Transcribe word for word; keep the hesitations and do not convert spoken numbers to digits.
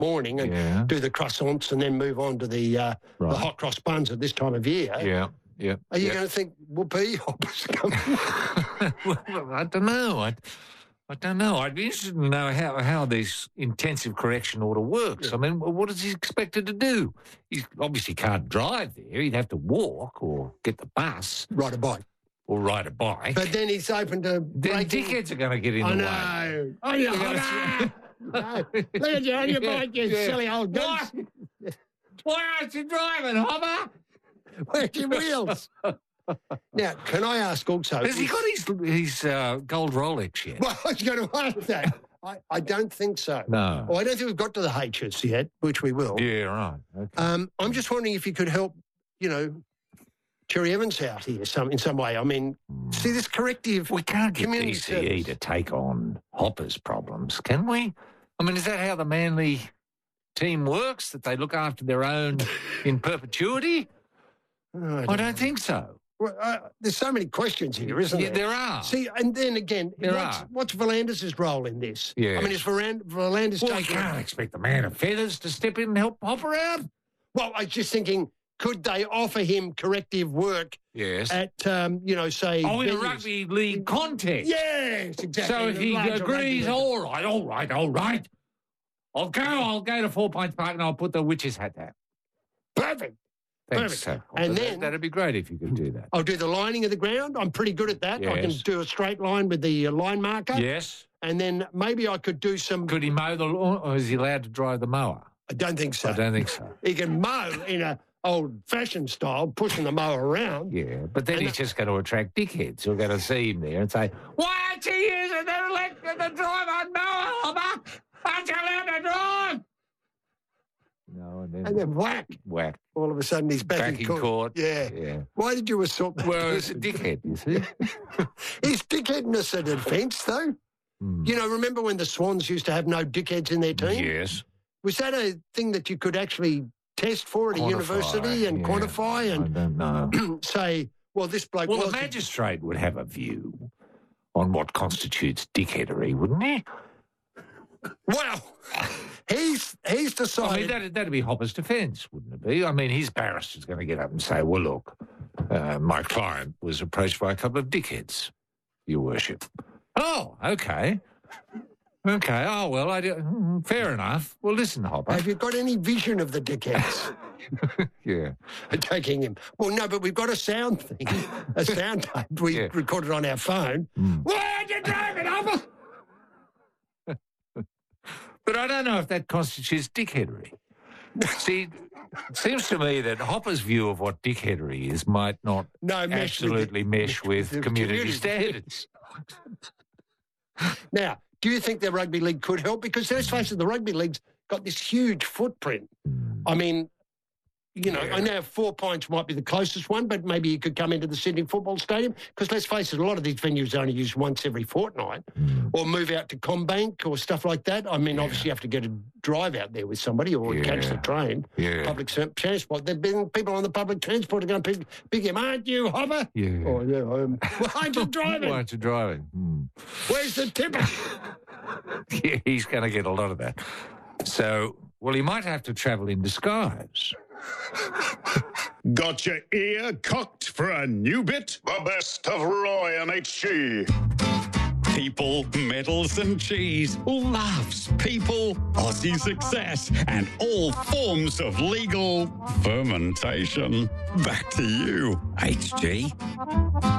morning and Yeah. do the croissants and then move on to the uh, the Right. hot cross buns at this time of year. Yeah, yeah. Are you yeah. going to think whoopee hoppers coming? Well, I don't know. I, I don't know. I'd be interested to know how, how this intensive correction order works. Yeah. I mean, what is he expected to do? He obviously can't drive there. He'd have to walk or get the bus Ride a bike. or ride a bike. But then he's open to then breaking... dickheads are going to get in I the way. know. Oh, you Yeah. no. Look at you on your Yeah, bike, you yeah. silly old Why? goose. Why aren't you driving, Hopper? Where's your wheels? Now, can I ask also... Has he got his, his uh, gold Rolex yet? Well, I was going to ask that. I, I don't think so. No. Well, I don't think we've got to the H's yet, which we will. Yeah, right. Okay. Um, I'm just wondering if you could help, you know, Cherry Evans out here some in some way. I mean, see this corrective... We can't get community D C E service. to take on Hopper's problems, can we? I mean, is that how the Manly team works, that they look after their own in perpetuity? Oh, I don't think so. Well, uh, there's so many questions here, isn't Yeah, there? there are. See, and then again, There what's, are. what's Volandis' role in this? Yeah. I mean, is Voland- Volandis Well, we taking... can't expect the man of feathers to step in and help Hopper out. Well, I was just thinking, could they offer him corrective work Yes. at, um, you know, say... Oh, in a venues? rugby league context. Yes, exactly. So in if a he larger agrees, rugby league. all right, all right, all right. I'll go, I'll go to Four Points Park and I'll put the witch's hat down. Perfect. Thanks, Perfect. sir. And That- then- That'd be great if you could do that. I'll do the lining of the ground. I'm pretty good at that. I can Yes. do a straight line with the uh, line marker. Yes. And then maybe I could do some... Could he mow the lawn or is he allowed to drive the mower? I don't think so. I don't think so. He can mow in a old-fashioned style, pushing the mower around. Yeah, but then And he's the- just going to attract dickheads who are going to see him there and say, why aren't you using the electric the drive-on mower, Hopper? Aren't you allowed to drive? No, and then, And then whack, whack. all of a sudden he's back, Back in court. Yeah. Yeah. Why did you assault that Well, it's a person? dickhead, you see. Is dickheadness a defence, though? Hmm. You know, remember when the Swans used to have no dickheads in their team? Yes. Was that a thing that you could actually test for at a Quantify, university and yeah. quantify I and don't know. say, well, this bloke Well, was... the magistrate would have a view on what constitutes dickheadery, wouldn't he? Well, he's, he's I decided... mean, that'd, that'd be Hopper's defence, wouldn't it be? I mean, his barrister's going to get up and say, well, look, uh, my client was approached by a couple of dickheads, Your Worship. Oh, okay. Okay, oh, well, I do, mm, fair enough. Well, listen, Hopper. Have you got any vision of the dickheads Yeah. taking him? Well, no, but we've got a sound thing, a sound tape. We Yeah. recorded on our phone. Mm. Why aren't you driving, Hopper? But I don't know if that constitutes dickheadery. See, it seems to me that Hopper's view of what dickheadery is might not No, mesh with the- absolutely mesh with the community community. standards. Now, do you think the rugby league could help? Because let's face it, the rugby league's got this huge footprint. I mean, you know, Yeah. I know Four Points might be the closest one, but maybe you could come into the Sydney Football Stadium. Because let's face it, a lot of these venues are only used once every fortnight, or move out to Combank or stuff like that. I mean, obviously you have to get a drive out there with somebody or catch the Yeah. train. Yeah. Public ser- transport. There've been people on the public transport are going to pick, pick him, aren't you, Hopper? Yeah. Oh, yeah, I am. Well, aren't you driving? Why aren't you driving? Hmm. Where's the tipper? Yeah, he's going to get a lot of that. So, well, he might have to travel in disguise. Got your ear cocked for a new bit? The best of Roy and H G. People, metals and cheese, laughs, people, Aussie success, and all forms of legal fermentation. Back to you, H G.